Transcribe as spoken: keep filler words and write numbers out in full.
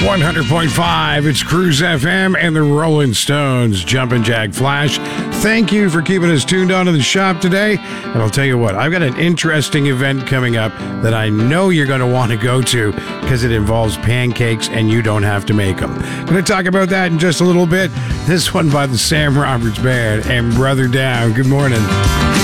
one hundred point five, it's Cruise F M and the Rolling Stones, Jumpin' Jack Flash. Thank you for keeping us tuned on to the shop today. And I'll tell you what, I've got an interesting event coming up that I know you're going to want to go to because it involves pancakes and you don't have to make them. Going to talk about that in just a little bit. This one by the Sam Roberts Band and Brother Down. Good morning.